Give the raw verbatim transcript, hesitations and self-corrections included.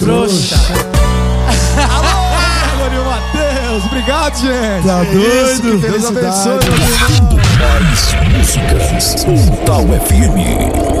Trouxa. Alô, Gregorinho Matheus. Obrigado, gente. Tá doido? Deus abençoe. Mais músicas. Tal F M.